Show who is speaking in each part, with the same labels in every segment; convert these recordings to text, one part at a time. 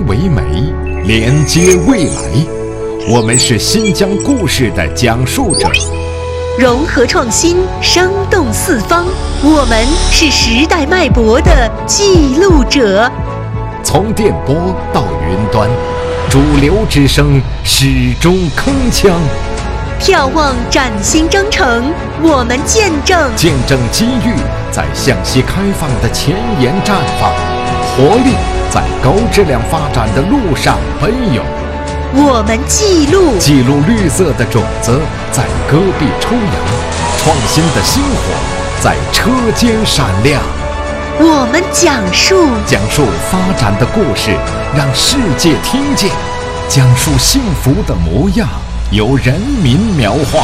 Speaker 1: 为媒，连接未来。我们是新疆故事的讲述者，
Speaker 2: 融合创新，生动四方。我们是时代脉搏的记录者。
Speaker 1: 从电波到云端，主流之声始终铿锵。
Speaker 2: 眺望崭新征程，我们见证
Speaker 1: 机遇在向西开放的前沿绽放，活力在高质量发展的路上奔涌。
Speaker 2: 我们记录
Speaker 1: 绿色的种子在戈壁抽芽，创新的星火在车间闪亮。
Speaker 2: 我们讲述
Speaker 1: 发展的故事，让世界听见；讲述幸福的模样，由人民描画。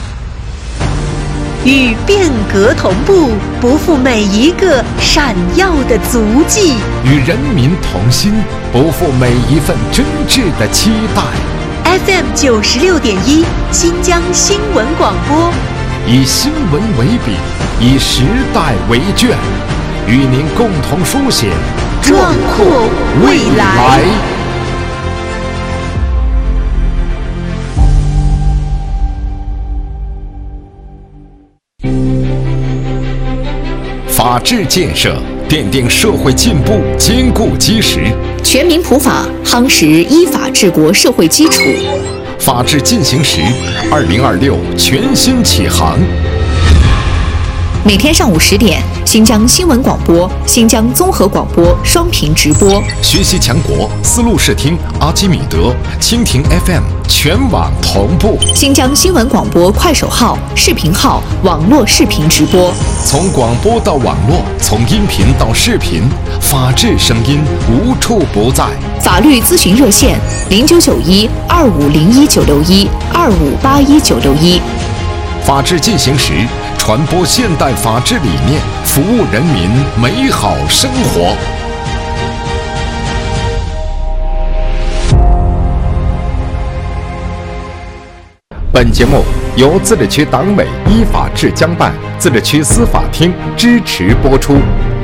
Speaker 2: 与变革同步，不负每一个闪耀的足迹；
Speaker 1: 与人民同心，不负每一份真挚的期待。
Speaker 2: FM 96.1新疆新闻广播，
Speaker 1: 以新闻为笔，以时代为卷，与您共同书写
Speaker 2: 壮阔未来。
Speaker 1: 法治建设奠定社会进步坚固基石，
Speaker 3: 全民普法夯实依法治国社会基础。
Speaker 1: 法治进行时，2026全新启航。
Speaker 3: 每天上午10点，新疆新闻广播、新疆综合广播双频直播。
Speaker 1: 学习强国丝路视听、阿基米德、蜻蜓 FM 全网同步。
Speaker 3: 新疆新闻广播快手号、视频号、网络视频直播。
Speaker 1: 从广播到网络，从音频到视频，法治声音无处不在。
Speaker 3: 法律咨询热线0991-2501-961-2581-961。
Speaker 1: 法治进行时，传播现代法治理念，服务人民美好生活。本节目由自治区党委依法治疆办、自治区司法厅支持播出。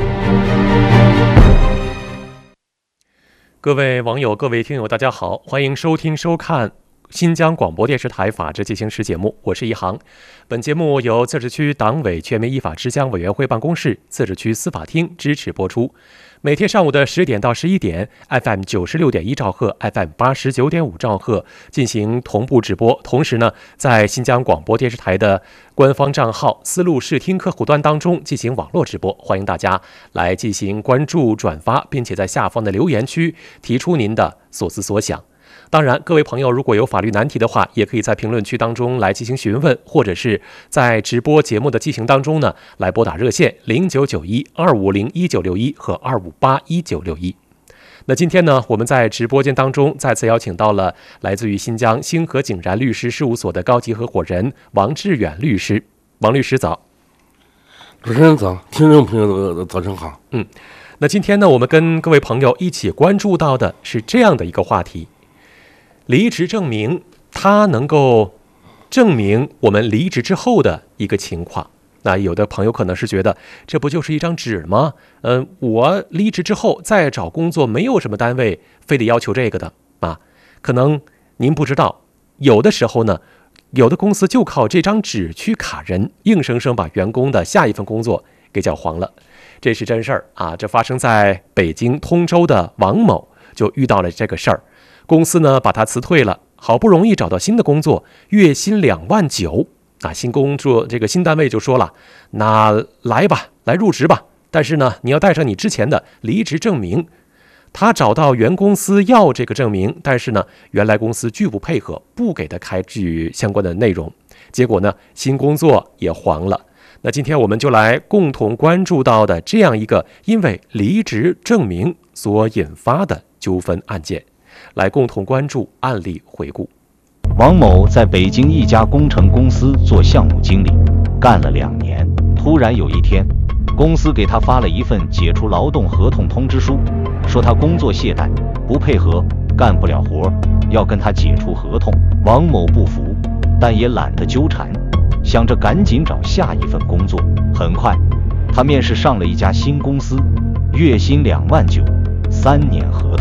Speaker 4: 各位网友、各位听友，大家好，欢迎收听收看新疆广播电视台法治进行时节目，我是一航。本节目由自治区党委全面依法治疆委员会办公室、自治区司法厅支持播出。每天上午的10点到11点 ，FM 96.1兆赫、FM 89.5兆赫进行同步直播。同时呢，在新疆广播电视台的官方账号丝路视听客户端当中进行网络直播，欢迎大家来进行关注、转发，并且在下方的留言区提出您的所思所想。当然，各位朋友如果有法律难题的话，也可以在评论区当中来进行询问，或者是在直播节目的进行当中呢，来拨打热线0991-250-1961和258-1961。那今天呢，我们在直播间当中再次邀请到了来自于新疆星河景然律师事务所的高级合伙人王志远律师。王律师早。
Speaker 5: 主持人早，听众朋友的早上好。
Speaker 4: 那今天呢，我们跟各位朋友一起关注到的是这样的一个话题：离职证明，它能够证明我们离职之后的一个情况。那有的朋友可能是觉得，这不就是一张纸吗？我离职之后再找工作，没有什么单位非得要求这个的啊。可能您不知道，有的时候呢，有的公司就靠这张纸去卡人，硬生生把员工的下一份工作给搅黄了。这是真事儿啊！这发生在北京通州的王某就遇到了这个事儿。公司呢把他辞退了，好不容易找到新的工作，月薪29000啊。新工作这个新单位就说了，那来吧，来入职吧，但是呢你要带上你之前的离职证明。他找到原公司要这个证明，但是呢原来公司拒不配合，不给他开具相关的内容，结果呢新工作也黄了。那今天我们就来共同关注到的这样一个因为离职证明所引发的纠纷案件，来共同关注案例回顾。
Speaker 6: 王某在北京一家工程公司做项目经理，干了2年。突然有一天，公司给他发了一份解除劳动合同通知书，说他工作懈怠，不配合，干不了活，要跟他解除合同。王某不服，但也懒得纠缠，想着赶紧找下一份工作。很快，他面试上了一家新公司，月薪29000，3年合同。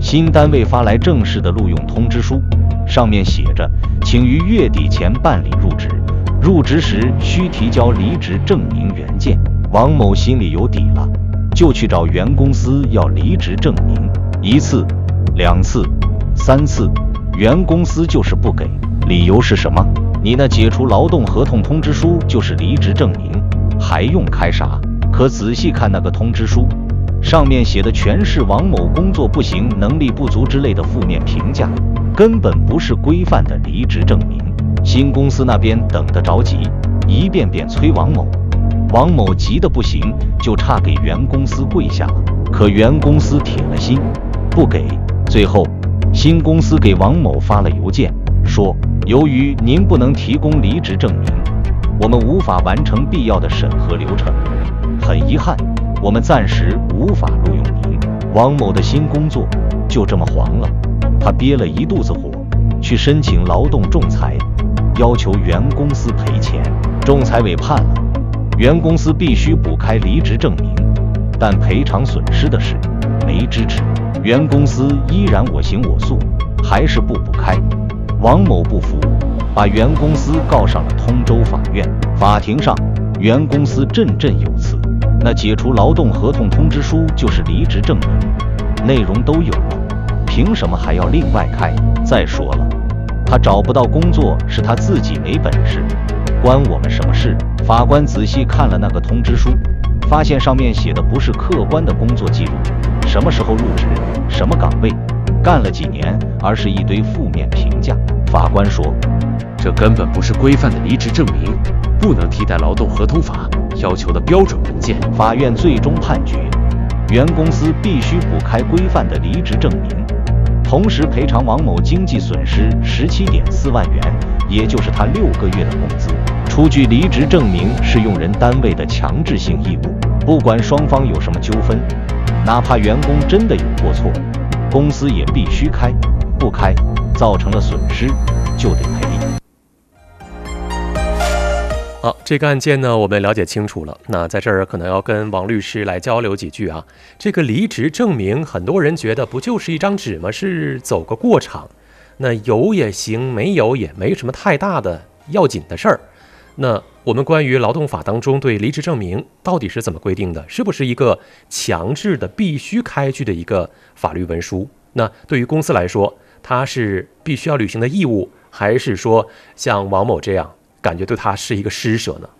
Speaker 6: 新单位发来正式的录用通知书，上面写着请于月底前办理入职，入职时需提交离职证明原件。王某心里有底了，就去找原公司要离职证明，1次、2次、3次，原公司就是不给，理由是什么？你那解除劳动合同通知书就是离职证明，还用开啥？可仔细看那个通知书，上面写的全是王某工作不行、能力不足之类的负面评价，根本不是规范的离职证明。新公司那边等得着急，一遍遍催王某。王某急得不行，就差给原公司跪下了，可原公司铁了心不给。最后新公司给王某发了邮件，说由于您不能提供离职证明，我们无法完成必要的审核流程，很遗憾，我们暂时无法录用您。王某的新工作就这么黄了，他憋了一肚子火，去申请劳动仲裁，要求原公司赔钱。仲裁委判了，原公司必须补开离职证明，但赔偿损失的事没支持。原公司依然我行我素，还是不补开。王某不服，把原公司告上了通州法院。法庭上，原公司振振有词，那解除劳动合同通知书就是离职证明，内容都有了，凭什么还要另外开？再说了，他找不到工作是他自己没本事，关我们什么事？法官仔细看了那个通知书，发现上面写的不是客观的工作记录，什么时候入职，什么岗位，干了几年，而是一堆负面评价。法官说，
Speaker 7: 这根本不是规范的离职证明，不能替代劳动合同法要求的标准文件。
Speaker 6: 法院最终判决，原公司必须补开规范的离职证明，同时赔偿王某经济损失17.4万元，也就是他6个月的工资。出具离职证明是用人单位的强制性义务，不管双方有什么纠纷，哪怕员工真的有过错，公司也必须开，不开造成了损失就得赔。
Speaker 4: 好，这个案件呢，我们了解清楚了。那在这儿可能要跟王律师来交流几句啊。这个离职证明，很多人觉得不就是一张纸吗？是走个过场，那有也行，没有也没什么太大的要紧的事儿。那我们关于劳动法当中对离职证明到底是怎么规定的？是不是一个强制的必须开具的一个法律文书？那对于公司来说，它是必须要履行的义务，还是说像王某这样感觉对他是一个施舍呢？